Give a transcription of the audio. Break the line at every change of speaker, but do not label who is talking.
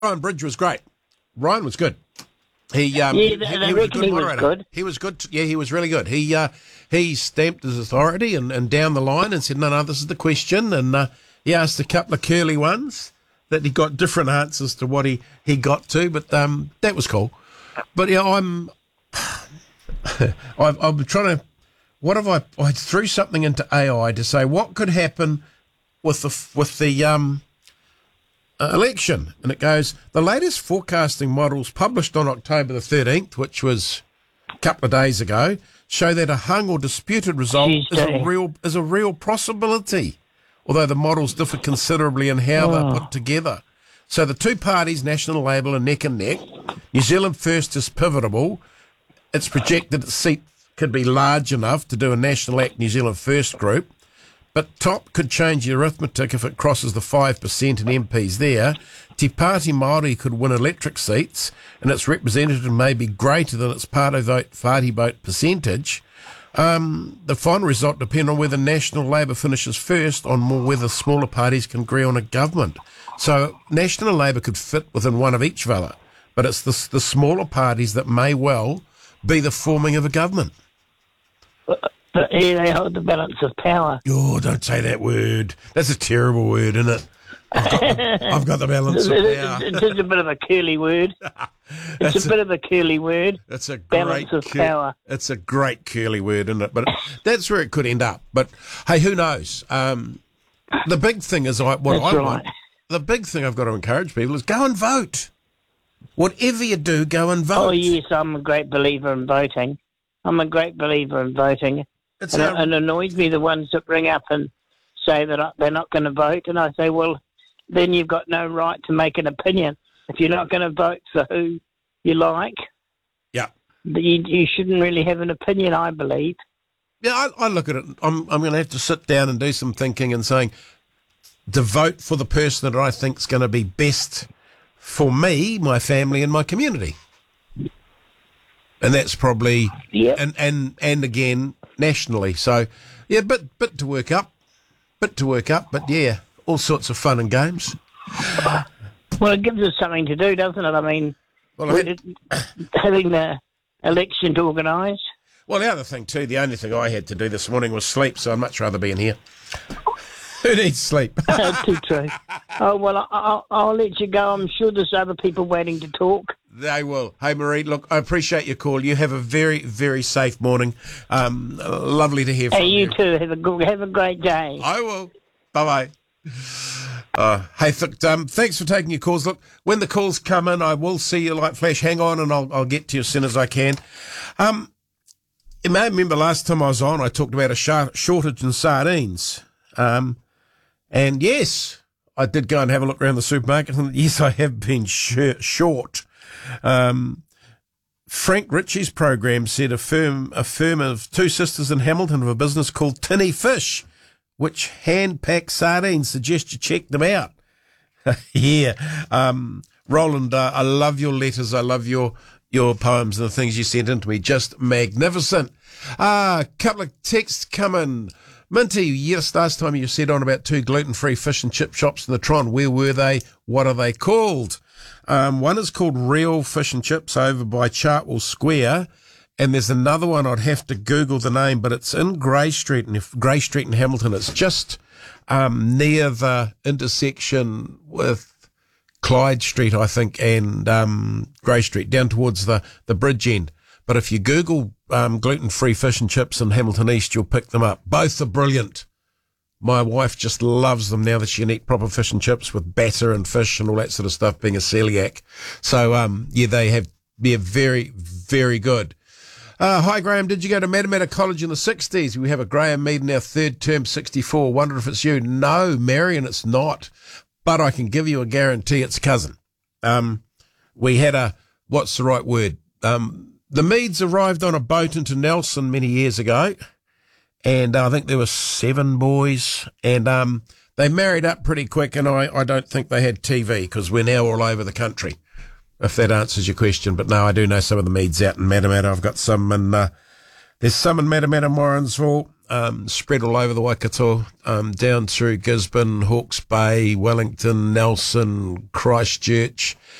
Ryan Bridge was great. Ryan was good. He was a good moderator. He was good. Yeah, he was really good. He stamped his authority and down the line and said, no, this is the question. And he asked a couple of curly ones that he got different answers to what he got to. But that was cool. But yeah, I'm trying to. What have I threw something into AI to say what could happen with the election, and it goes, the latest forecasting models published on October the 13th, which was a couple of days ago, show that a hung or disputed result is a real possibility, although the models differ considerably in how they're put together. So the two parties, National Labour, are neck and neck. New Zealand First is pivotal. It's projected its seat could be large enough to do a National Act New Zealand First group. But Top could change the arithmetic if it crosses the 5% in MPs there. Te Pāti Māori could win electric seats, and its representative may be greater than its Whāti vote percentage. The final result depends on whether National Labour finishes first, on whether smaller parties can agree on a government. So National Labour could fit within one of each Vala, but it's the smaller parties that may well be the forming of a government.
But here they hold the balance of power.
Oh, don't say that word. That's a terrible word, isn't it? I've got the balance of power.
It's a bit of a curly word. It's a bit of a curly word.
It's a
balance of power.
It's a great curly word, isn't it? But that's where it could end up. But hey, who knows? The big thing is the big thing I've got to encourage people is go and vote. Whatever you do, go and vote.
Oh yes, I'm a great believer in voting. It annoys me, the ones that ring up and say that they're not going to vote. And I say, well, then you've got no right to make an opinion. If you're not going to vote for who you like, you shouldn't really have an opinion, I believe.
Yeah, I look at it. I'm going to have to sit down and do some thinking and saying to vote for the person that I think is going to be best for me, my family, and my community. And that's probably, and again, nationally. So, yeah, bit to work up, but yeah, all sorts of fun and games.
Well, it gives us something to do, doesn't it? I mean, having the election to organise.
Well, the other thing too, the only thing I had to do this morning was sleep, so I'd much rather be in here. Who needs sleep?
Too true. Oh, well, I'll let you go. I'm sure there's other people waiting to talk.
They will. Hey, Marie, look, I appreciate your call. You have a very, very safe morning. Lovely to hear from you.
Hey, you too. Have a great day.
I will. Bye-bye. Hey, thanks for taking your calls. Look, when the calls come in, I will see your light flash. Hang on, and I'll get to you as soon as I can. You may remember last time I was on, I talked about a shortage in sardines. And yes, I did go and have a look around the supermarket, and yes, I have been short. Frank Ritchie's program said a firm of two sisters in Hamilton have a business called Tinny Fish, which hand-pack sardines. Suggest you check them out. Yeah. Roland, I love your letters. I love your poems and the things you sent in to me. Just magnificent. A couple of texts coming. Minty, yes, last time you said on about two gluten-free fish and chip shops in the Tron. Where were they? What are they called? One is called Real Fish and Chips over by Chartwell Square, and there's another one I'd have to Google the name, but it's in Grey Street in Hamilton. It's just near the intersection with Clyde Street, I think, and Grey Street, down towards the bridge end. But if you Google gluten-free fish and chips in Hamilton East, you'll pick them up. Both are brilliant. My wife just loves them now that she can eat proper fish and chips with batter and fish and all that sort of stuff, being a celiac. So, they're very, very good. Hi, Graham. Did you go to Matamata College in the 60s? We have a Graham Mead in our third term, 64. Wonder if it's you. No, Marion, it's not. But I can give you a guarantee it's cousin. We had what's the right word? The Meads arrived on a boat into Nelson many years ago. And I think there were 7 boys, and they married up pretty quick, and I don't think they had TV, because we're now all over the country, if that answers your question. But no, I do know some of the Meads out in Matamata. I've got some there's some in Matamata, Morrinsville. spread all over the Waikato, down through Gisborne, Hawke's Bay, Wellington, Nelson, Christchurch,